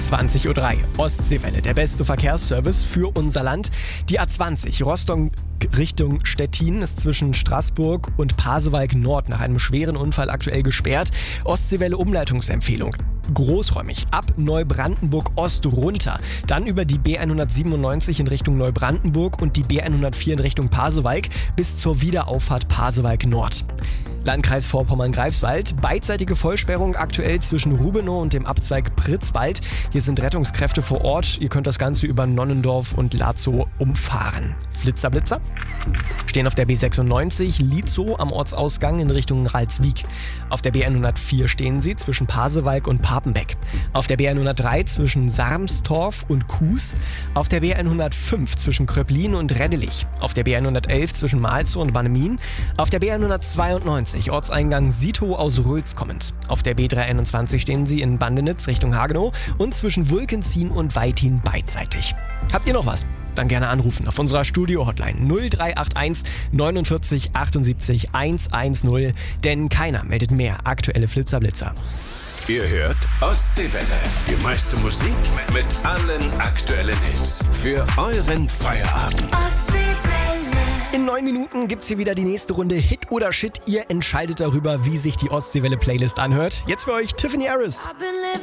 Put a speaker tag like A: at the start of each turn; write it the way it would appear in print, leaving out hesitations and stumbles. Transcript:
A: 20:03 Uhr. Ostseewelle, der beste Verkehrsservice für unser Land. Die A20 Rostock Richtung Stettin ist zwischen Straßburg und Pasewalk Nord nach einem schweren Unfall aktuell gesperrt. Ostseewelle Umleitungsempfehlung. Großräumig ab Neubrandenburg Ost runter, dann über die B197 in Richtung Neubrandenburg und die B104 in Richtung Pasewalk bis zur Wiederauffahrt Pasewalk Nord. Landkreis Vorpommern-Greifswald, beidseitige Vollsperrung aktuell zwischen Rubenow und dem Abzweig Pritzwald. Hier sind Rettungskräfte vor Ort. Ihr könnt das Ganze über Nonnendorf und Latzow umfahren. Blitzer stehen auf der B96 Lietzow am Ortsausgang in Richtung Ralswiek. Auf der B104 stehen sie zwischen Pasewalk und Papenbeck. Auf der B103 zwischen Sarmstorf und Kues. Auf der B105 zwischen Kröplin und Reddelich. Auf der B111 zwischen Malzow und Bannemin. Auf der B192 Ortseingang Sitow aus Rötz kommend. Auf der B321 stehen sie in Bandenitz Richtung Hagenow und zwischen Wulkenzien und Weithin beidseitig. Habt ihr noch was? Dann gerne anrufen auf unserer Studio-Hotline 0381 49 78 110, denn keiner meldet mehr aktuelle Flitzer-Blitzer.
B: Ihr hört Ostseewelle, die meiste Musik mit allen aktuellen Hits für euren Feierabend.
A: In 9 Minuten gibt's hier wieder die nächste Runde Hit oder Shit. Ihr entscheidet darüber, wie sich die Ostseewelle-Playlist anhört. Jetzt für euch Tiffany Harris.